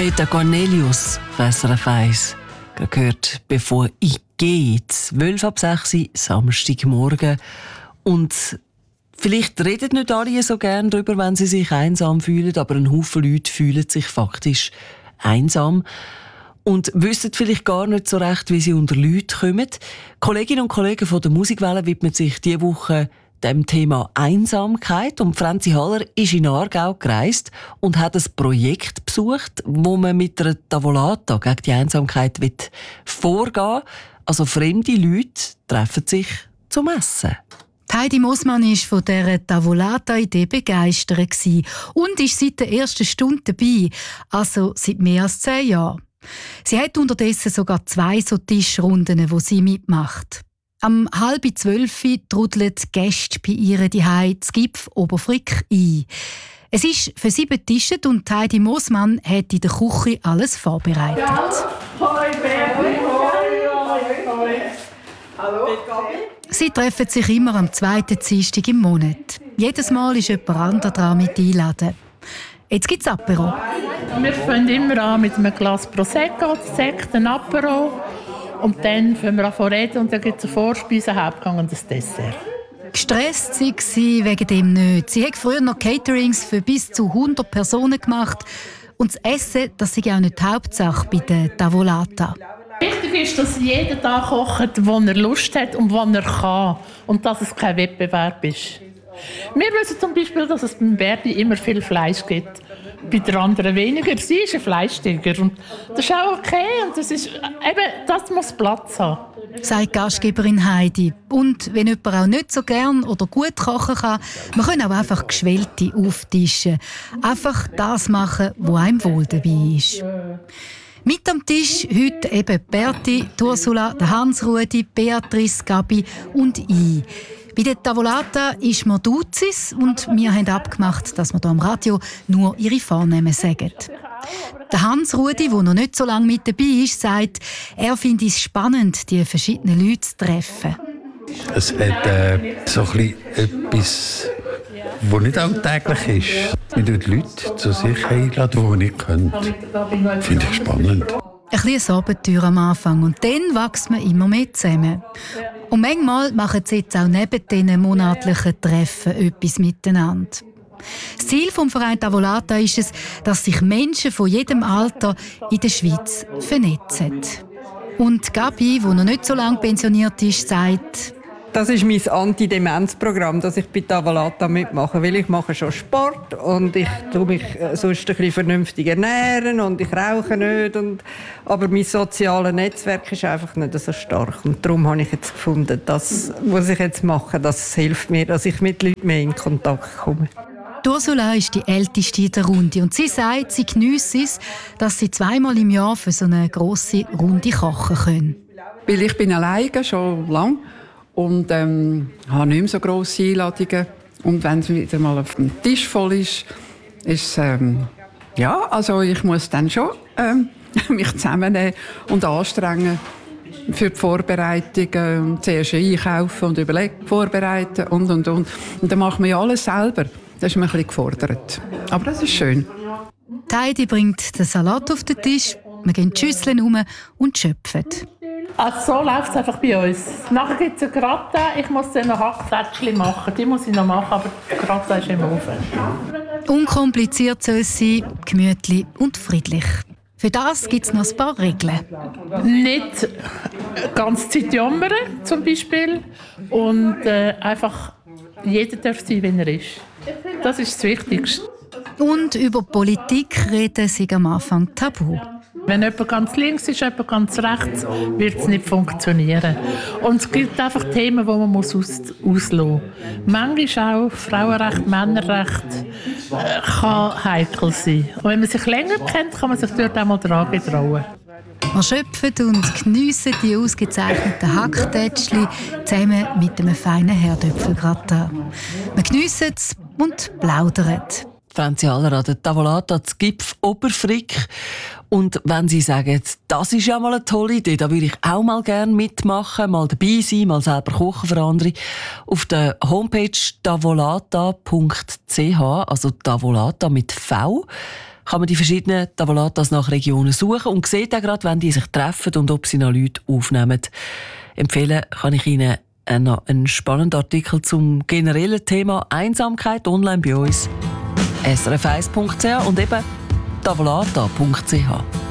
Peter Cornelius, SRF 1. Gehört, bevor ich gehe, 12 ab 6 Uhr, Samstagmorgen. Und vielleicht reden nicht alle so gerne darüber, wenn sie sich einsam fühlen, aber ein Haufen Leute fühlen sich faktisch einsam und wissen vielleicht gar nicht so recht, wie sie unter Leute kommen. Kolleginnen und Kollegen von der Musikwelle widmen sich diese Woche dem Thema Einsamkeit. Und Franzi Haller ist in Aargau gereist und hat ein Projekt besucht, wo man mit einer Tavolata gegen die Einsamkeit vorgehen will. Also fremde Leute treffen sich zum Essen. Heidi Moosmann war von dieser Tavolata-Idee begeistert und ist seit der ersten Stunde dabei, also seit mehr als 10 Jahren. Sie hat unterdessen sogar 2 so Tischrunden, wo sie mitmacht. Am 11:30 trudeln die Gäste bei ihr zuhause zu Gipf Oberfrick ein. Es ist für sie betischt und Heidi Moosmann hat in der Küche alles vorbereitet. Hoi, Baby, hoi. Hallo, Gabi. Sie treffen sich immer am 2. Dienstag im Monat. Jedes Mal ist jemand anderes dran mit einladen. Jetzt gibt es Apero. Wir fangen immer an mit einem Glas Prosecco, Sekt, ein Apero. Und dann fangen wir an zu reden und dann gibt es eine Vorspeise, einen Hauptgang und ein Dessert. Gestresst war sie wegen dem nicht. Sie hat früher noch Caterings für bis zu 100 Personen gemacht. Und das Essen, das ist auch nicht die Hauptsache bei der Tavolata. Wichtig ist, dass jeder da kocht, wo er Lust hat und wo er kann. Und dass es kein Wettbewerb ist. Wir wissen zum Beispiel, dass es beim Berti immer viel Fleisch gibt. Bei der anderen weniger. Sie ist ein Fleischtiger. Und das ist auch okay. Und das muss Platz haben. Sagt Gastgeberin Heidi. Und wenn jemand auch nicht so gern oder gut kochen kann, man kann auch einfach Geschwellte auftischen. Einfach das machen, wo einem wohl dabei ist. Mit am Tisch heute eben Berti, Ursula, Hans-Rudi, Beatrice, Gabi und ich. Bei der Tavolata ist man Duzis und wir haben abgemacht, dass wir hier am Radio nur ihre Vornamen sagen. Der Hans-Rudi, der noch nicht so lange mit dabei ist, sagt, er finde es spannend, die verschiedenen Leute zu treffen. Es hat so etwas, das nicht alltäglich ist. Man tut Leute zu sich einladen, die nicht können. Finde ich spannend. Ein kleines Abenteuer am Anfang und dann wächst man immer mehr zusammen. Und manchmal machen sie jetzt auch neben diesen monatlichen Treffen etwas miteinander. Das Ziel des Vereins Tavolata ist es, dass sich Menschen von jedem Alter in der Schweiz vernetzen. Und Gabi, die noch nicht so lange pensioniert ist, sagt: Das ist mein Anti-Demenz-Programm, das ich bei Tavolata mitmache. Weil ich mache schon Sport und ich tue mich sonst ein bisschen vernünftig ernähren und ich rauche nicht. Aber mein soziales Netzwerk ist einfach nicht so stark. Und darum habe ich jetzt gefunden, das, was ich jetzt mache, das hilft mir, dass ich mit Leuten mehr in Kontakt komme. Ursula ist die Älteste in der Runde und sie sagt, sie geniesse es, dass sie 2-mal im Jahr für so eine grosse Runde kochen können. Weil ich bin alleine schon lange und habe nicht mehr so grosse Einladungen. Und wenn es wieder mal auf dem Tisch voll ist, ist also ich muss dann schon mich zusammennehmen und anstrengen für die Vorbereitungen. Zuerst einkaufen und überlegen, vorbereiten und. Und dann machen wir ja alles selber. Das ist mir ein bisschen gefordert. Aber das ist schön. Heidi bringt den Salat auf den Tisch, wir gehen die Schüsseln um und schöpfen. Also so läuft es einfach bei uns. Nachher gibt es einen Gratin. Ich muss dann noch Hackfläschchen machen. Die muss ich noch machen, aber der Gratin ist im Ofen. Unkompliziert soll es sein, gemütlich und friedlich. Für das gibt es noch ein paar Regeln. Nicht ganz Zeit jammern, zum Beispiel. Und einfach jeder darf sein, wie er ist. Das ist das Wichtigste. Und über Politik reden sie am Anfang tabu. Wenn jemand ganz links ist, jemand ganz rechts, wird es nicht funktionieren. Und es gibt einfach Themen, die man auslassen muss. Manchmal auch Frauenrecht, Männerrecht kann heikel sein. Und wenn man sich länger kennt, kann man sich dort auch mal dran trauen. Wir schöpfen und geniessen die ausgezeichneten Hacktätschli zusammen mit einem feinen Herdöpfelgratin. Wir geniessen es und plaudern. Franzi Haller an der Tavolata zu Gipf Oberfrick. Und wenn Sie sagen, das ist ja mal eine tolle Idee, da würde ich auch mal gerne mitmachen, mal dabei sein, mal selber kochen für andere. Auf der Homepage tavolata.ch, also Tavolata mit V, kann man die verschiedenen Tavolatas nach Regionen suchen und sieht auch gerade, wenn die sich treffen und ob sie noch Leute aufnehmen. Empfehlen kann ich Ihnen noch einen spannenden Artikel zum generellen Thema Einsamkeit online bei uns. srf1.ch und eben tavolata.ch.